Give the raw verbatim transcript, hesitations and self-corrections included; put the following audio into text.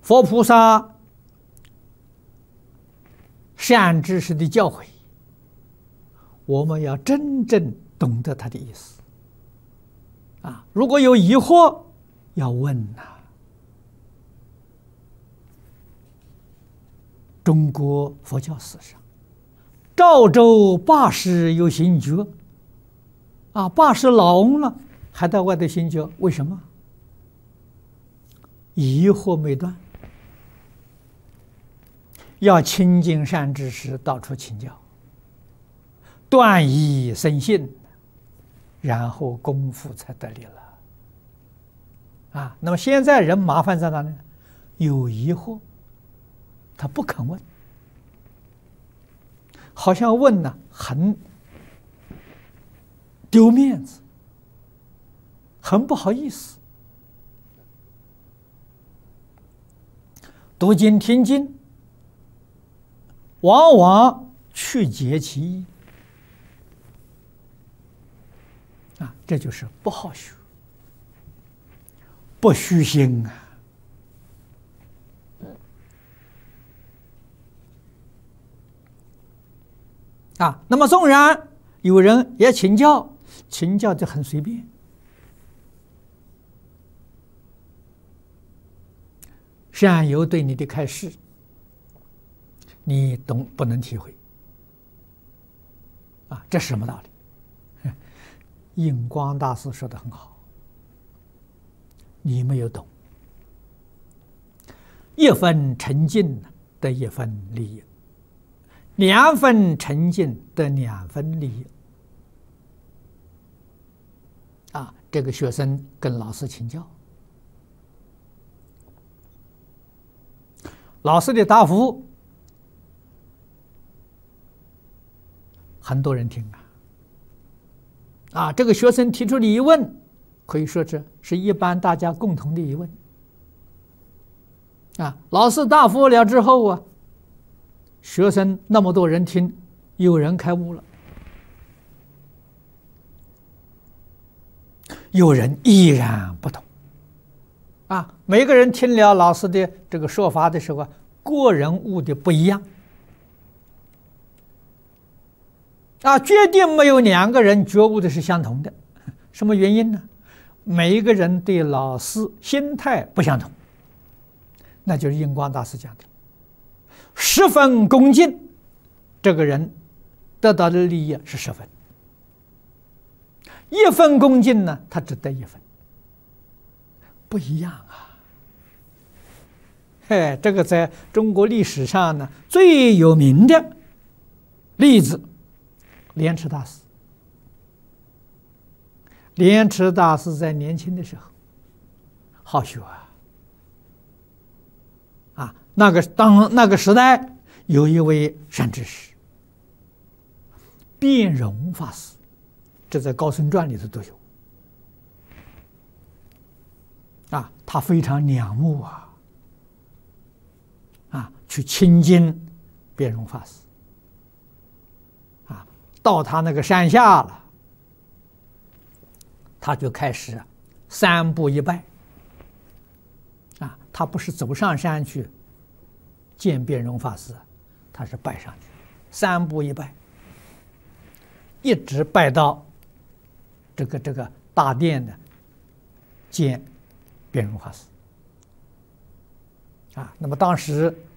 佛菩萨善知识的教诲，我们要真正懂得他的意思啊！如果有疑惑，要问呐、啊。中国佛教史上，赵州八十有行觉啊，八十老翁了，还在外头行觉，为什么？疑惑没断，要亲近善知识，到处请教，断疑生信，然后功夫才得力了啊。那么现在人麻烦在哪里？有疑惑，他不肯问，好像问呢很丢面子，很不好意思。读经听经，往往去解其意啊，这就是不好学，不虚心啊。啊，那么纵然有人也请教，请教就很随便。善友对你的开示，你懂不能体会啊？这是什么道理？印光大师说的很好，你没有懂。一分沉静得一分利益，两分沉静得两分利益。啊，这个学生跟老师请教，老师的答复，很多人听啊。啊，这个学生提出的疑问，可以说这是一般大家共同的疑问。啊，老师答复了之后啊，学生那么多人听，有人开悟了，有人依然不懂。啊，每个人听了老师的这个说法的时候，个人悟的不一样。啊，决定没有两个人觉悟的是相同的，什么原因呢？每一个人对老师心态不相同，那就是印光大师讲的，十分恭敬，这个人得到的利益是十分；一分恭敬呢，他只得一分。不一样啊！哎，这个在中国历史上呢最有名的例子，莲池大师。莲池大师在年轻的时候好学啊！啊，那个当那个时代有一位善知识，辩融法师，这在《高僧传》里头都有。啊，他非常仰慕啊，啊，去亲近辩融法师，啊，到他那个山下了，他就开始三步一拜，啊，他不是走上山去见辩融法师，他是拜上去，三步一拜，一直拜到这个这个大殿的见辩融法师。啊，那么当时